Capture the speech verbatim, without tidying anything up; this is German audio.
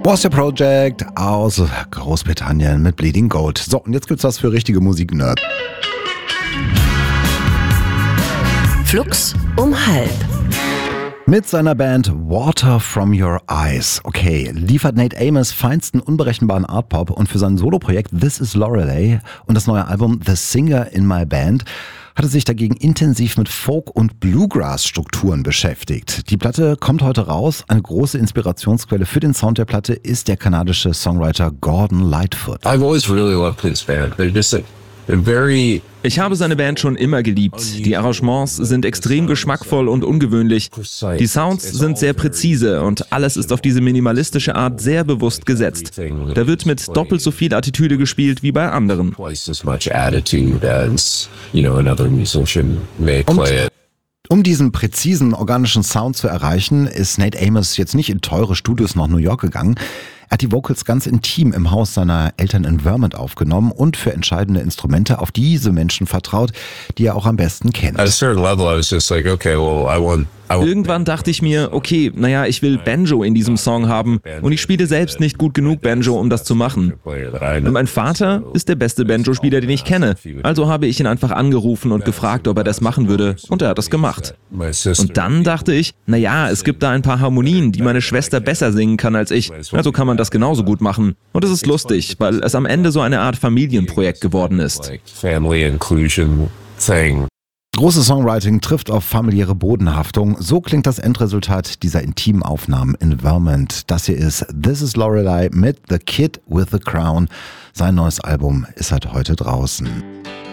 Was Your Project aus Großbritannien mit Bleeding Gold. So, und jetzt gibt's was für richtige Musik-Nerd. Flux um halb. Mit seiner Band Water From Your Eyes, okay, liefert Nate Amos feinsten unberechenbaren Art-Pop und für sein Soloprojekt This Is Lorelei und das neue Album The Singer in My Band hat er sich dagegen intensiv mit Folk- und Bluegrass-Strukturen beschäftigt. Die Platte kommt heute raus. Eine große Inspirationsquelle für den Sound der Platte ist der kanadische Songwriter Gordon Lightfoot. I've always really loved his band. They're just a, they're very Ich habe seine Band schon immer geliebt. Die Arrangements sind extrem geschmackvoll und ungewöhnlich. Die Sounds sind sehr präzise und alles ist auf diese minimalistische Art sehr bewusst gesetzt. Da wird mit doppelt so viel Attitüde gespielt wie bei anderen. twice as much attitude as, you know, another musician may play it. Um diesen präzisen organischen Sound zu erreichen, ist Nate Amos jetzt nicht in teure Studios nach New York gegangen. Er hat die Vocals ganz intim im Haus seiner Eltern in Vermont aufgenommen und für entscheidende Instrumente auf diese Menschen vertraut, die er auch am besten kennt. At a certain level, I was just like, okay, well, I want, I want Irgendwann dachte ich mir, okay, naja, ich will Banjo in diesem Song haben und ich spiele selbst nicht gut genug Banjo, um das zu machen. player that I Und know. mein Vater ist der beste Banjo-Spieler, den ich kenne. Also habe ich ihn einfach angerufen und gefragt, ob er das machen würde und er hat das gemacht. My sister. Und dann dachte ich, naja, es gibt da ein paar Harmonien, die meine Schwester besser singen kann als ich. Also kann man das genauso gut machen. Und es ist lustig, weil es am Ende so eine Art Familienprojekt geworden ist. like family inclusion thing. Großes Songwriting trifft auf familiäre Bodenhaftung. So klingt das Endresultat dieser intimen Aufnahmen in Vermont. Das hier ist This Is Lorelei mit The Kid with the Crown. Sein neues Album ist halt heute draußen.